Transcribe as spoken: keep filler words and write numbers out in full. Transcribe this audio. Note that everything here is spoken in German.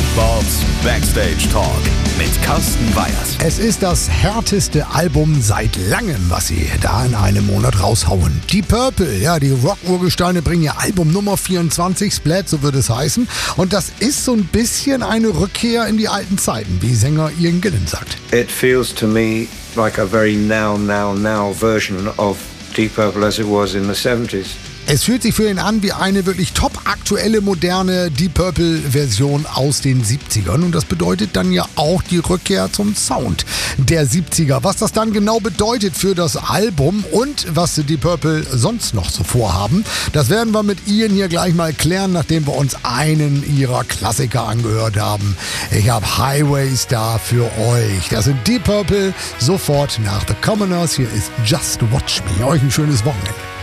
Sports Backstage Talk mit Carsten Weyers. Es ist das härteste Album seit langem, was sie da in einem Monat raushauen. Deep Purple, ja, die Rock-Urgesteine bringen ihr Album Nummer vierundzwanzig, Splat, so wird es heißen. Und das ist so ein bisschen eine Rückkehr in die alten Zeiten, wie Sänger Ian Gillan sagt. It feels to me like a very now, now, now version of Deep Purple as it was in the seventies. Es fühlt sich für ihn an wie eine wirklich top aktuelle, moderne Deep Purple-Version aus den siebzigern. Und das bedeutet dann ja auch die Rückkehr zum Sound der siebziger. Was das dann genau bedeutet für das Album und was Deep Purple sonst noch so vorhaben, das werden wir mit Ian hier gleich mal klären, nachdem wir uns einen ihrer Klassiker angehört haben. Ich habe Highways da für euch. Das sind Deep Purple, sofort nach The Commoners. Hier ist Just Watch Me. Euch ein schönes Wochenende.